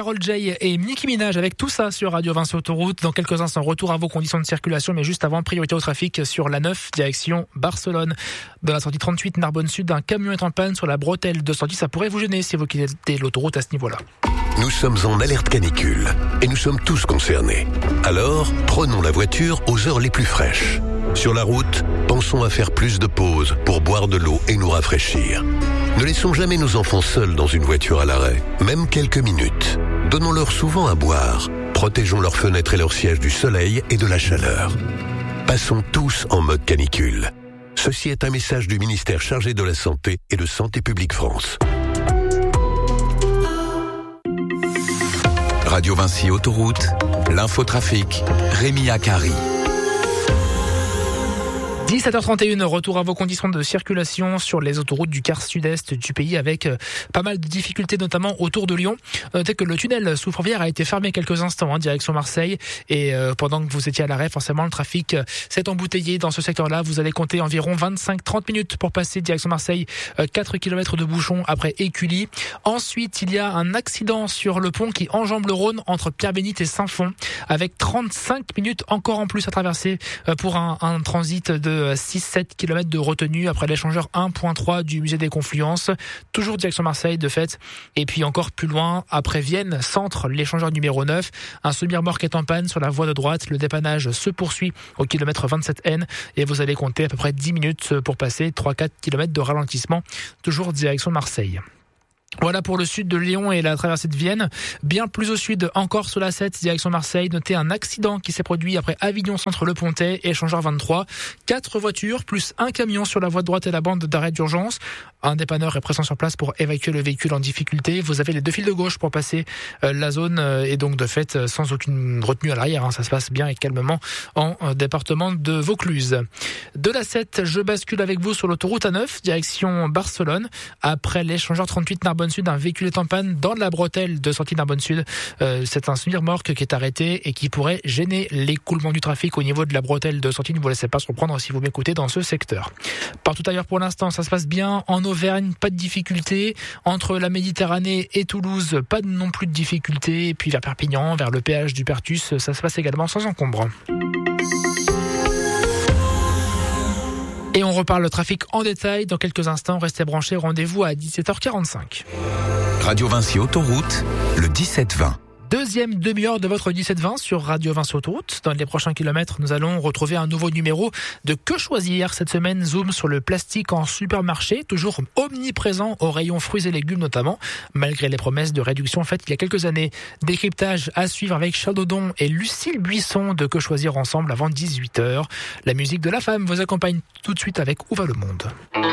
Karol J et Nicki Minaj avec tout ça sur Radio Vinci Autoroute. Dans quelques instants, retour à vos conditions de circulation, mais juste avant, priorité au trafic sur la 9, direction Barcelone. Dans la sortie 38 Narbonne Sud, un camion est en panne sur la bretelle de sortie. Ça pourrait vous gêner si vous quittez l'autoroute à ce niveau-là. Nous sommes en alerte canicule et nous sommes tous concernés. Alors, prenons la voiture aux heures les plus fraîches. Sur la route, pensons à faire plus de pauses pour boire de l'eau et nous rafraîchir. Ne laissons jamais nos enfants seuls dans une voiture à l'arrêt, même quelques minutes. Donnons-leur souvent à boire. Protégeons leurs fenêtres et leurs sièges du soleil et de la chaleur. Passons tous en mode canicule. Ceci est un message du ministère chargé de la Santé et de Santé publique France. Radio Vinci Autoroute, l'infotrafic, Rémi Akari. 17h31, retour à vos conditions de circulation sur les autoroutes du quart sud-est du pays avec pas mal de difficultés, notamment autour de Lyon. Notez que le tunnel sous Fourvière a été fermé quelques instants, direction Marseille. Et pendant que vous étiez à l'arrêt, forcément, le trafic s'est embouteillé dans ce secteur-là. Vous allez compter environ 25-30 minutes pour passer direction Marseille. 4 km de bouchons après Écully. Ensuite, il y a un accident sur le pont qui enjambe le Rhône entre Pierre-Bénite et Saint-Fond, avec 35 minutes encore en plus à traverser pour un transit de 6-7 km de retenue après l'échangeur 1.3 du musée des Confluences, toujours direction Marseille de fait. Et puis encore plus loin, après Vienne, centre, l'échangeur numéro 9, un semi-remorque est en panne sur la voie de droite, le dépannage se poursuit au kilomètre 27N et vous allez compter à peu près 10 minutes pour passer 3-4 km de ralentissement, toujours direction Marseille. Voilà pour le sud de Lyon et la traversée de Vienne. Bien plus au sud, encore sur la 7, direction Marseille. Notez un accident qui s'est produit après Avignon Centre Le Pontet, échangeur 23. 4 voitures plus un camion sur la voie de droite et la bande d'arrêt d'urgence. Un dépanneur est présent sur place pour évacuer le véhicule en difficulté. Vous avez les 2 fils de gauche pour passer la zone et donc de fait sans aucune retenue à l'arrière. Ça se passe bien et calmement en département de Vaucluse. De la 7, je bascule avec vous sur l'autoroute A9, direction Barcelone. Après l'échangeur 38 Narbonne Sud, un véhicule est en panne dans la bretelle de sortie Narbonne Sud. C'est un semi-remorque qui est arrêté et qui pourrait gêner l'écoulement du trafic au niveau de la bretelle de sortie. Ne vous laissez pas surprendre si vous m'écoutez dans ce secteur. Partout ailleurs pour l'instant, ça se passe bien. En Auvergne, pas de difficultés. Entre la Méditerranée et Toulouse, pas non plus de difficultés. Et puis vers Perpignan, vers le péage du Pertus, ça se passe également sans encombre. Et on reparle le trafic en détail dans quelques instants. Restez branchés, rendez-vous à 17h45. Radio Vinci Autoroute, le 17-20. Deuxième demi-heure de votre 17-20 sur Radio Vinci Autoroute. Dans les prochains kilomètres, nous allons retrouver un nouveau numéro de Que choisir. Cette semaine, zoom sur le plastique en supermarché, toujours omniprésent au rayon fruits et légumes notamment, malgré les promesses de réduction faites il y a quelques années. Décryptage à suivre avec Charles Dodon et Lucille Buisson de Que choisir ensemble avant 18h. La musique de la femme vous accompagne tout de suite avec Où va le monde ?